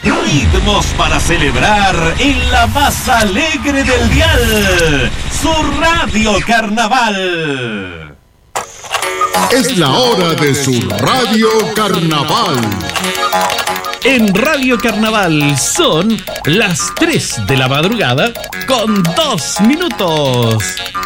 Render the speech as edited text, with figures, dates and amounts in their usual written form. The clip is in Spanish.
Ritmos para celebrar en la más alegre del dial, su Radio Carnaval. Es la hora de su Radio Carnaval. En Radio Carnaval son las 3 de la madrugada con 2 minutos.